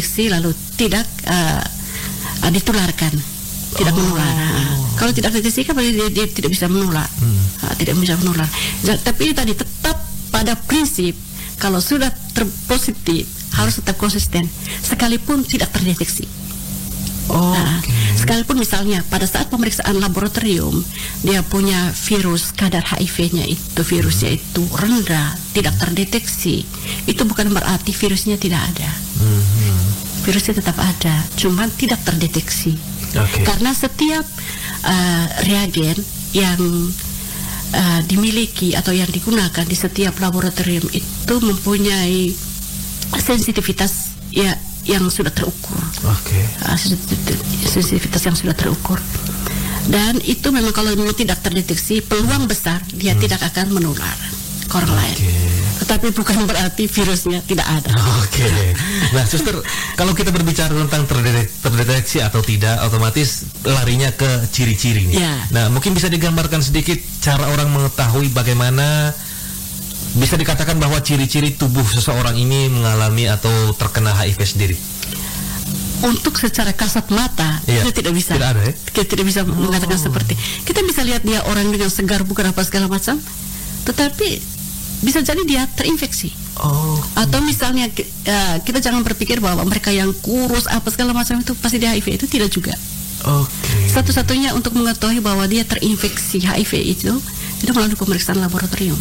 lalu tidak ditularkan, tidak menular. Kalau tidak terdeteksi kan dia tidak bisa menular, tidak bisa menular. Tapi tadi tetap pada prinsip kalau sudah terpositif harus tetap konsisten, sekalipun tidak terdeteksi. Sekalipun misalnya pada saat pemeriksaan laboratorium dia punya virus, kadar HIV-nya itu virusnya itu rendah, tidak terdeteksi, itu bukan berarti virusnya tidak ada. Virusnya tetap ada, cuma tidak terdeteksi. Karena setiap reagen yang dimiliki atau yang digunakan di setiap laboratorium itu mempunyai sensitivitas yang sudah terukur. Sensitivitas yang sudah terukur. Dan itu memang kalau memang tidak terdeteksi, peluang besar dia tidak akan menular ke orang lain. Tetapi bukan berarti virusnya tidak ada. Nah, Suster, kalau kita berbicara tentang terdeteksi atau tidak, otomatis larinya ke ciri-ciri nih. Nah, mungkin bisa digambarkan sedikit cara orang mengetahui bagaimana bisa dikatakan bahwa ciri-ciri tubuh seseorang ini mengalami atau terkena HIV sendiri. Untuk secara kasat mata kita tidak bisa. Kita tidak bisa mengatakan seperti. Kita bisa lihat dia orang dengan segar bukan apa segala macam, tetapi bisa jadi dia terinfeksi. Atau misalnya kita jangan berpikir bahwa mereka yang kurus apa segala macam itu pasti dia HIV, itu tidak juga. Satu-satunya untuk mengetahui bahwa dia terinfeksi HIV itu melalui pemeriksaan laboratorium.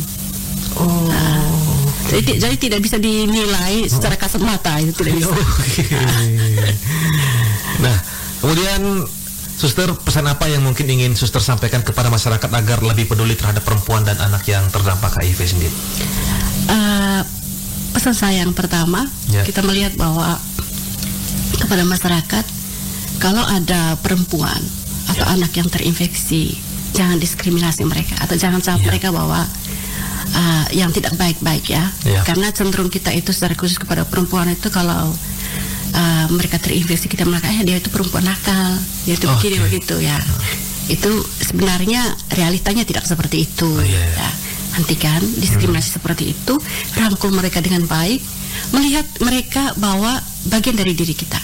Jadi tidak bisa dinilai secara kasat mata, itu tidak bisa. Nah, kemudian Suster, pesan apa yang mungkin ingin Suster sampaikan kepada masyarakat agar lebih peduli terhadap perempuan dan anak yang terdampak HIV sendiri? Pesan saya yang pertama, kita melihat bahwa kepada masyarakat, kalau ada perempuan atau anak yang terinfeksi, jangan diskriminasi mereka atau jangan cap mereka bahwa yang tidak baik-baik karena cenderung kita itu secara khusus kepada perempuan itu kalau mereka terinfeksi kita mengatakan dia itu perempuan nakal, dia itu begini begitu itu sebenarnya realitanya tidak seperti itu. Hentikan diskriminasi seperti itu, rangkul mereka dengan baik, melihat mereka bahwa bagian dari diri kita,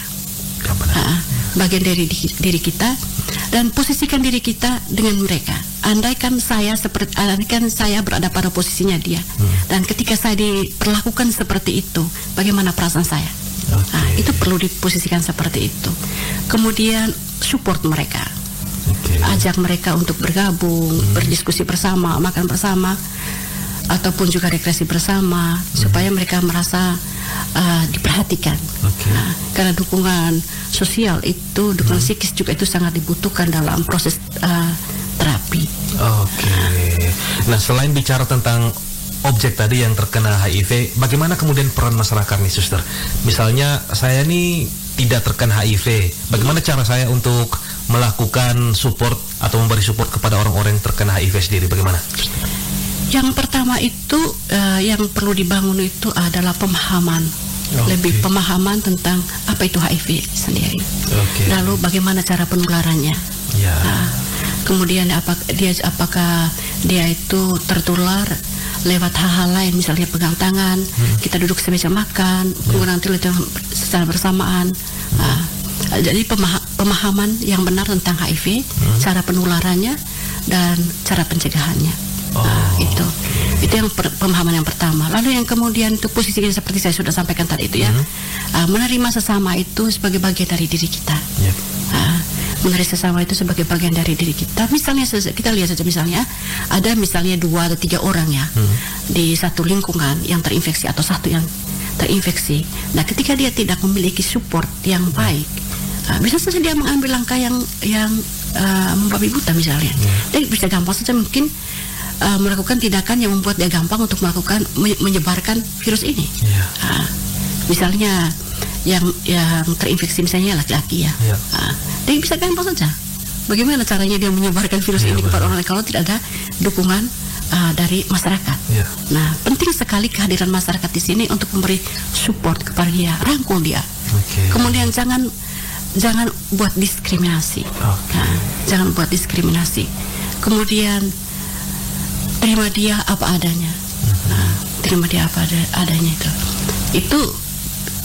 bagian dari diri kita, dan posisikan diri kita dengan mereka. Andaikan saya berada pada posisinya dia, dan ketika saya diperlakukan seperti itu, bagaimana perasaan saya? Itu perlu diposisikan seperti itu. Kemudian support mereka, ajak mereka untuk bergabung, berdiskusi bersama, makan bersama, ataupun juga rekreasi bersama, supaya mereka merasa diperhatikan. Karena dukungan sosial itu, dukungan psikis juga itu sangat dibutuhkan dalam proses terapi. Nah, selain bicara tentang objek tadi yang terkena HIV, bagaimana kemudian peran masyarakat nih, Suster? Misalnya saya nih tidak terkena HIV, bagaimana cara saya untuk melakukan support atau memberi support kepada orang-orang yang terkena HIV sendiri? Bagaimana? Yang pertama itu yang perlu dibangun itu adalah pemahaman, lebih pemahaman tentang apa itu HIV sendiri. Lalu bagaimana cara penularannya? Kemudian apakah dia itu tertular lewat hal-hal lain, misalnya pegang tangan, kita duduk semeja makan, menggunakan telepon secara bersamaan. Jadi pemahaman yang benar tentang HIV, cara penularannya dan cara pencegahannya. Itu yang pemahaman yang pertama. Lalu yang kemudian itu posisinya seperti saya sudah sampaikan tadi itu menerima sesama itu sebagai bagian dari diri kita. Menerima sesama itu sebagai bagian dari diri kita. Misalnya kita lihat saja, misalnya ada 2 atau 3 orang di satu lingkungan yang terinfeksi atau satu yang terinfeksi. Nah, ketika dia tidak memiliki support yang baik, bisa saja dia mengambil langkah yang membabi buta misalnya. Dia bisa gampang saja mungkin melakukan tindakan yang membuat dia gampang untuk menyebarkan virus ini. Misalnya yang terinfeksi misalnya laki-laki dia bisa gampang saja. Bagaimana caranya dia menyebarkan virus ini kepada orang lain kalau tidak ada dukungan dari masyarakat? Nah, penting sekali kehadiran masyarakat di sini untuk memberi support kepada dia, rangkul dia. Kemudian jangan buat diskriminasi. Jangan buat diskriminasi. Kemudian terima dia apa adanya. Terima dia apa adanya itu